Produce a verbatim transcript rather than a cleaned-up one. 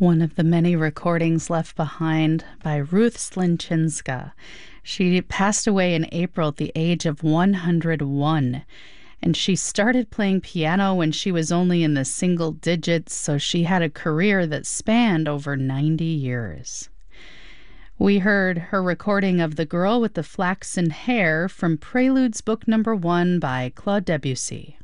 One of the many recordings left behind by Ruth Slinchinska. She passed away in April at the age of one hundred one, and she started playing piano when she was only in the single digits, so she had a career that spanned over ninety years. We heard her recording of The Girl with the Flaxen Hair from Preludes Book Number One by Claude Debussy.